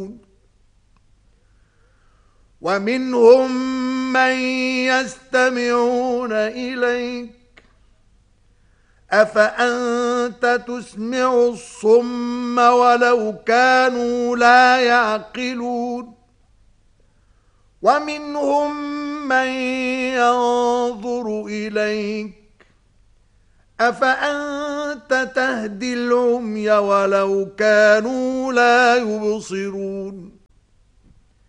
ومنهم من يستمعون إليك أفأنت تسمع الصم ولو كانوا لا يعقلون ومنهم من ينظر إليك أفأنت تهدي العمي ولو كانوا لا يبصرون